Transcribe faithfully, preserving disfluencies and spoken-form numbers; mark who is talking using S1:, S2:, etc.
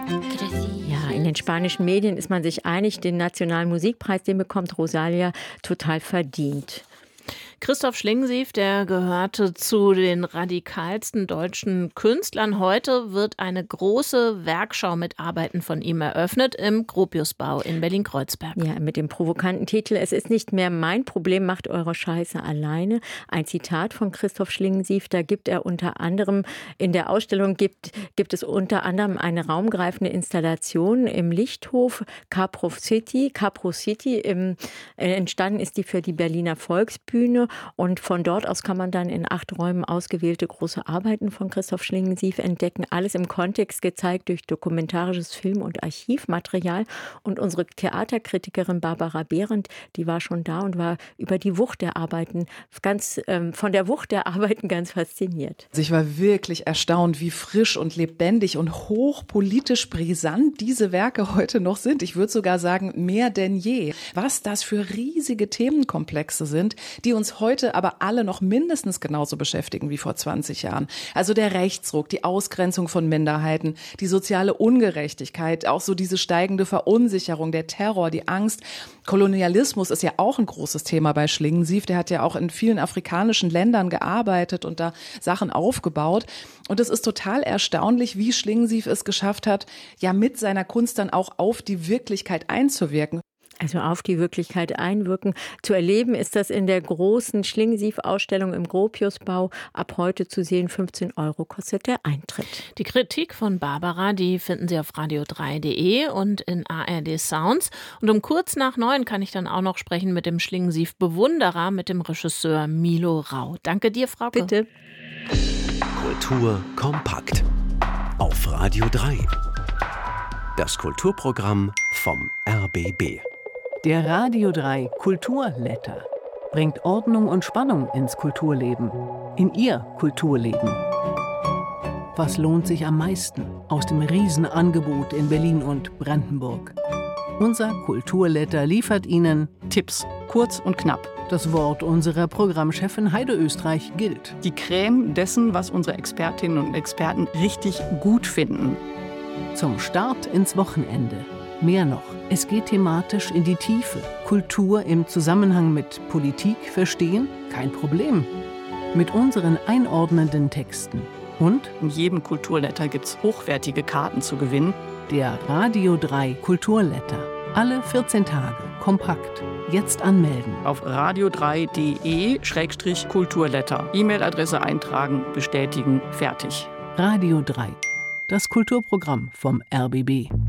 S1: Ja, in den spanischen Medien ist man sich einig, den Nationalen Musikpreis, den bekommt Rosalía total verdient.
S2: Christoph Schlingensief, der gehörte zu den radikalsten deutschen Künstlern. Heute wird eine große Werkschau mit Arbeiten von ihm eröffnet im Gropiusbau in Berlin-Kreuzberg.
S1: Ja, mit dem provokanten Titel „Es ist nicht mehr mein Problem, macht eure Scheiße alleine". Ein Zitat von Christoph Schlingensief, da gibt er unter anderem, in der Ausstellung gibt, gibt es unter anderem eine raumgreifende Installation im Lichthof Capro City. Capro City, im, äh, entstanden ist die für die Berliner Volksbühne. Und von dort aus kann man dann in acht Räumen ausgewählte große Arbeiten von Christoph Schlingensief entdecken. Alles im Kontext gezeigt durch dokumentarisches Film- und Archivmaterial. Und unsere Theaterkritikerin Barbara Behrendt, die war schon da und war über die Wucht der Arbeiten, ganz ähm, von der Wucht der Arbeiten ganz fasziniert.
S3: Also ich war wirklich erstaunt, wie frisch und lebendig und hochpolitisch brisant diese Werke heute noch sind. Ich würde sogar sagen, mehr denn je. Was das für riesige Themenkomplexe sind, die uns heute aber alle noch mindestens genauso beschäftigen wie vor zwanzig Jahren. Also der Rechtsruck, die Ausgrenzung von Minderheiten, die soziale Ungerechtigkeit, auch so diese steigende Verunsicherung, der Terror, die Angst. Kolonialismus ist ja auch ein großes Thema bei Schlingensief. Der hat ja auch in vielen afrikanischen Ländern gearbeitet und da Sachen aufgebaut. Und es ist total erstaunlich, wie Schlingensief es geschafft hat, ja mit seiner Kunst dann auch auf die Wirklichkeit einzuwirken.
S1: Also auf die Wirklichkeit einwirken. Zu erleben ist das in der großen Schlingensief-Ausstellung im Gropiusbau. Ab heute zu sehen, fünfzehn Euro kostet der Eintritt.
S2: Die Kritik von Barbara, die finden Sie auf radio drei punkt de und in A R D Sounds. Und um kurz nach neun kann ich dann auch noch sprechen mit dem Schlingensief-Bewunderer, mit dem Regisseur Milo Rau. Danke dir, Frauke.
S1: Bitte.
S4: Kultur kompakt. Auf Radio drei. Das Kulturprogramm vom R B B.
S5: Der Radio drei Kulturletter bringt Ordnung und Spannung ins Kulturleben, in Ihr Kulturleben. Was lohnt sich am meisten aus dem Riesenangebot in Berlin und Brandenburg? Unser Kulturletter liefert Ihnen Tipps, kurz und knapp. Das Wort unserer Programmchefin Heide Österreich gilt.
S6: Die Creme dessen, was unsere Expertinnen und Experten richtig gut finden.
S5: Zum Start ins Wochenende. Mehr noch, es geht thematisch in die Tiefe. Kultur im Zusammenhang mit Politik verstehen? Kein Problem. Mit unseren einordnenden Texten. Und
S6: in jedem Kulturletter gibt es hochwertige Karten zu gewinnen.
S5: Der Radio drei Kulturletter. Alle vierzehn Tage, kompakt. Jetzt anmelden.
S6: Auf radio drei punkt de Schrägstrich Kulturletter. E-Mail-Adresse eintragen, bestätigen, fertig.
S5: Radio drei. Das Kulturprogramm vom R B B.